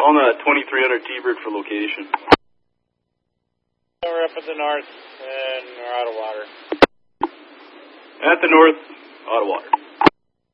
calling 2300 T-Bird for location. We're up at the north and we're out of water. At the north, out of water.